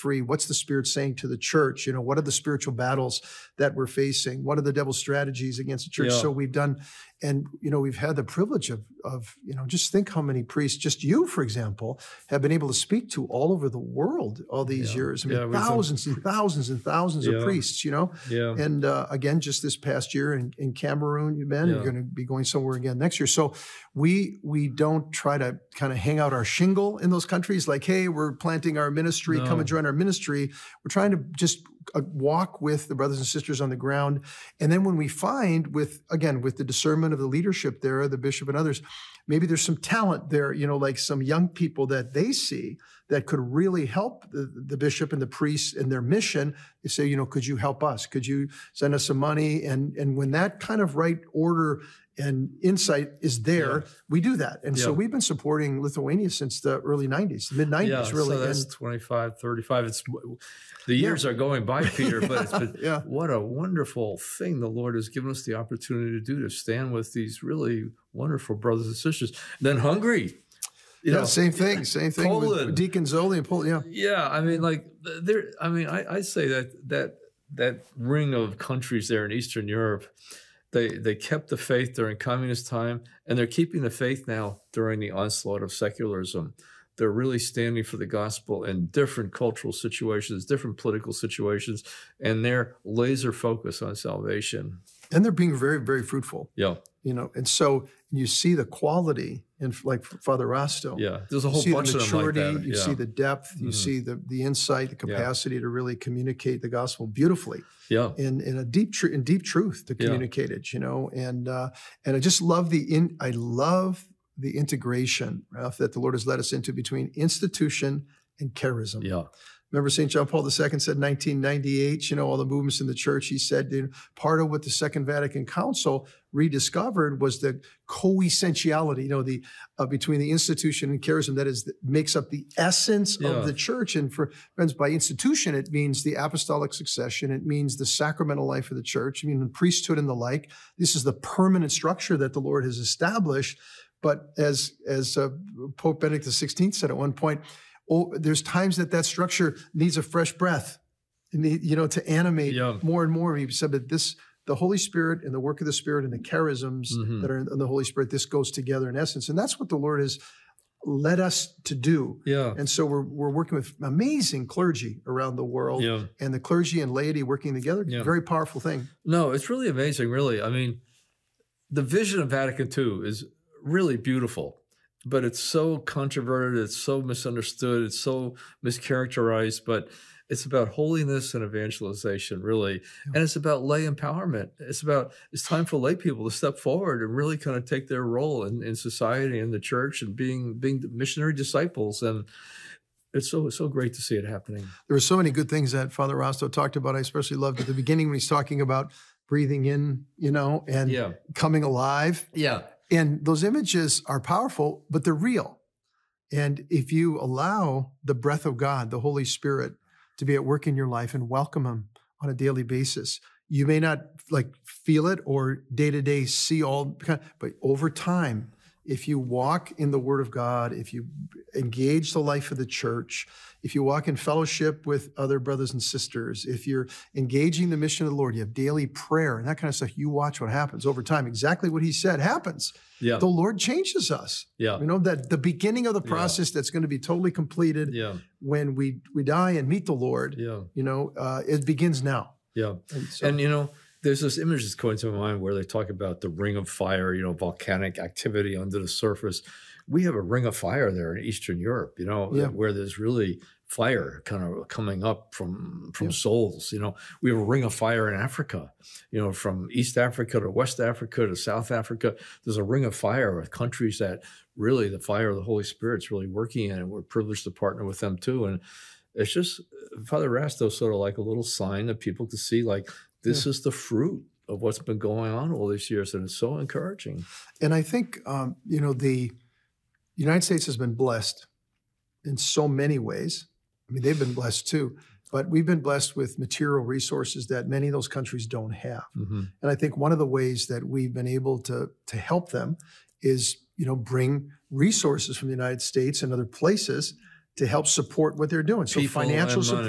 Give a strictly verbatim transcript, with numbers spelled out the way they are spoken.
free? What's the Spirit saying to the church? You know, what are the spiritual battles that we're facing? What are the devil's strategies against the church? Yeah. So we've done, and, you know, we've had the privilege of, of, you know, just think how many priests, just you, for example, have been able to speak to all over the world all these Yeah. years. I mean, Yeah, we've done- thousands and thousands and thousands Yeah. of priests, you know? Yeah. And uh, again, just this past year in, in Cameroon, you've been, Yeah. you're going to be going somewhere again next year. So we we don't try to kind of hang out our shingle in those countries like, hey, we're planting our ministry, No. come and join our ministry. We're trying to just uh, walk with the brothers and sisters on the ground. And then when we find with, again, with the discernment of the leadership there, the bishop and others, maybe there's some talent there, you know, like some young people that they see that could really help the, the bishop and the priests in their mission. They say, you know, could you help us? Could you send us some money? And, and when that kind of right order and insight is there, Yeah. we do that. And so Yeah. we've been supporting Lithuania since the early nineties, mid nineties, Yeah, really. so that's And- twenty-five, thirty-five. It's the years are going by, Peter, but it's been Yeah. what a wonderful thing the Lord has given us the opportunity to do, to stand with these really wonderful brothers and sisters. Then Hungary, you yeah, know, same thing, same thing with Poland. Deacon Zoli and Poland. Yeah. yeah, I mean, like there. I mean, I, I say that that that ring of countries there in Eastern Europe, they they kept the faith during communist time, and they're keeping the faith now during the onslaught of secularism. They're really standing for the gospel in different cultural situations, different political situations, and they're laser focused on salvation. And they're being very, very fruitful, Yeah, you know. And so you see the quality in, like Father Rasto. yeah. There's a You whole see bunch the of them like maturity, that. you yeah. see the depth, you Mhm. see the the insight, the Yeah. capacity to really communicate the gospel beautifully yeah, in in a deep tr- in deep truth to Yeah. communicate it, you know. And uh, and I just love the in I love the integration, Ralph, that the Lord has led us into between institution and charism. yeah, Remember Saint John Paul the Second said in nineteen ninety-eight, you know, all the movements in the church, he said, you know, part of what the Second Vatican Council rediscovered was the coessentiality, you know, the uh, between the institution and charism, that is, that makes up the essence Yeah. of the church. And for friends, by institution, it means the apostolic succession. It means the sacramental life of the church. I mean, the priesthood and the like. This is the permanent structure that the Lord has established. But as, as uh, Pope Benedict the sixteenth said at one point, oh, there's times that that structure needs a fresh breath, need, you know, to animate Yeah. more and more. He said that this, the Holy Spirit and the work of the Spirit and the charisms Mhm. that are in the Holy Spirit, this goes together in essence. And that's what the Lord has led us to do. yeah, And so we're, we're working with amazing clergy around the world, yeah. and the clergy and laity working together. Yeah. Very powerful thing. No, it's really amazing, really. I mean, the vision of Vatican Two is really beautiful, but it's so controverted, it's so misunderstood, it's so mischaracterized, but it's about holiness and evangelization, really. Yeah. And it's about lay empowerment. It's about, it's time for lay people to step forward and really kind of take their role in, in society and the church and being, being missionary disciples. And it's so, so great to see it happening. There were so many good things that Father Rasto talked about. I especially loved at the beginning when he's talking about breathing in, you know, and Yeah. coming alive. Yeah. And those images are powerful, but they're real. And if you allow the breath of God, the Holy Spirit, to be at work in your life and welcome him on a daily basis, you may not like feel it or day to day see all, but over time, if you walk in the Word of God, if you engage the life of the church, if you walk in fellowship with other brothers and sisters, if you're engaging the mission of the Lord, you have daily prayer and that kind of stuff, you watch what happens over time. Exactly what he said happens. Yeah. The Lord changes us. Yeah. You know, that the beginning of the process that's going to be totally completed Yeah. when we, we die and meet the Lord, Yeah. you know, uh, it begins now. Yeah. And so, And, you know, there's this image that's going to my mind where they talk about the ring of fire, you know, volcanic activity under the surface. We have a ring of fire there in Eastern Europe, you know, Yeah. where there's really fire kind of coming up from, from Yeah. souls. You know, we have a ring of fire in Africa, you know, from East Africa to West Africa to South Africa. There's a ring of fire with countries that really the fire of the Holy Spirit's really working in, and we're privileged to partner with them too. And it's just, Father Rasto sort of like a little sign that people can see, like, this is the fruit of what's been going on all these years, and it's so encouraging. and I think, um, you know, the United States has been blessed in so many ways. I mean, they've been blessed too, but we've been blessed with material resources that many of those countries don't have. Mm-hmm. And I think one of the ways that we've been able to, to help them is, you know, bring resources from the United States and other places to help support what they're doing. So People financial and money.